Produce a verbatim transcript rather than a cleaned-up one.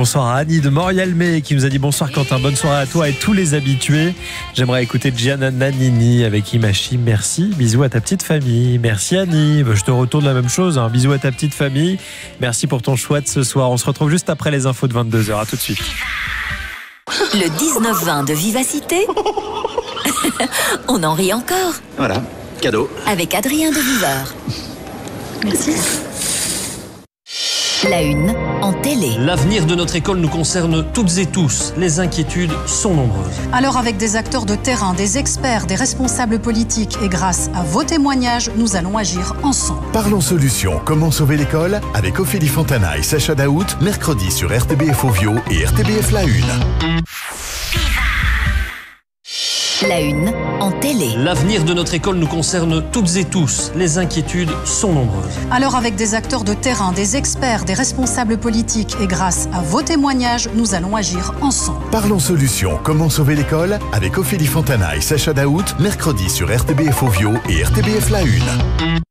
bonsoir à Annie de Morialmé qui nous a dit bonsoir Quentin, bonne soirée à toi et tous les habitués. J'aimerais écouter Gianna Nannini avec Imachi. Merci, bisous à ta petite famille. Merci Annie, je te retourne la même chose, hein. Bisous à ta petite famille. Merci pour ton choix de ce soir. On se retrouve juste après les infos de vingt-deux heures. À tout de suite. Le dix-neuf vingt de Vivacité. On en rit encore. Voilà, cadeau. Avec Adrien de Viveur. Merci. La une en télé. L'avenir de notre école nous concerne toutes et tous. Les inquiétudes sont nombreuses. Alors avec des acteurs de terrain, des experts, des responsables politiques et grâce à vos témoignages, nous allons agir ensemble. Parlons solutions. Comment sauver l'école avec Ophélie Fontana et Sacha Daout, mercredi sur R T B F Ovio et R T B F La Une. La une en télé. L'avenir de notre école nous concerne toutes et tous. Les inquiétudes sont nombreuses. Alors avec des acteurs de terrain, des experts, des responsables politiques et grâce à vos témoignages, nous allons agir ensemble. Parlons solutions. Comment sauver l'école avec Ophélie Fontana et Sacha Daout, mercredi sur R T B F Ovio et R T B F La Une.